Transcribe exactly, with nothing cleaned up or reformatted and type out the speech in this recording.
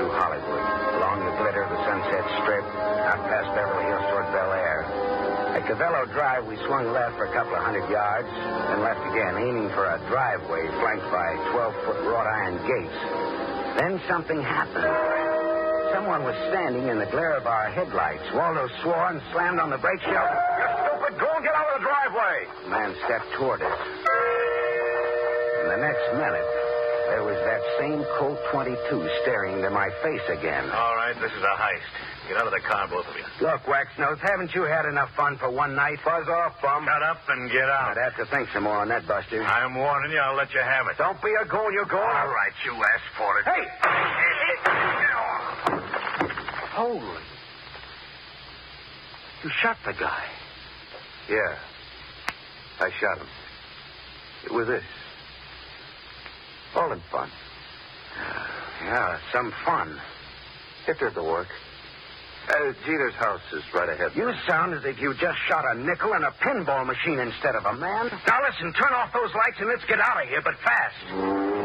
through Hollywood, along the glitter of the Sunset Strip, out past Beverly Hills toward Bel Air. At Cavello Drive, we swung left for a couple of hundred yards, then left again, aiming for a driveway flanked by twelve-foot wrought iron gates. Then something happened. Someone was standing in the glare of our headlights. Waldo swore and slammed on the brake shell. You stupid! Go and get out of the driveway! The man stepped toward us. In the next minute, there was that same Colt twenty-two staring into my face again. All right, this is a heist. Get out of the car, both of you. Look, Waxnose, haven't you had enough fun for one night? Buzz off, bum. Shut up and get out. I'd have to think some more on that, Buster. I'm warning you. I'll let you have it. Don't be a goon. You're going. All right, you asked for it. Hey! Get off. Holy. You shot the guy. Yeah. I shot him. It was this. All in fun. Yeah, some fun. It did the work. Uh, Jeter's house is right ahead. You sound as if you just shot a nickel in a pinball machine instead of a man. Now listen, turn off those lights and let's get out of here, but fast.